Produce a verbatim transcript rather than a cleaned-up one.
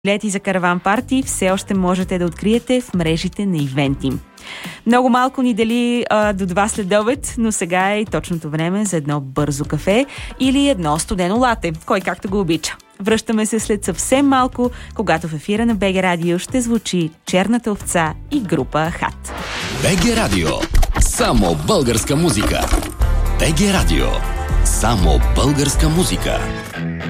Билети за караван парти все още можете да откриете в мрежите на Ивенти. Много малко ни дели а, до два следобед, но сега е и точното време за едно бързо кафе или едно студено лате, кой както го обича. Връщаме се след съвсем малко, когато в ефира на БГ Радио ще звучи Черната овца и група Хат. БГ Радио. Само българска музика. БГ Радио. Само българска музика.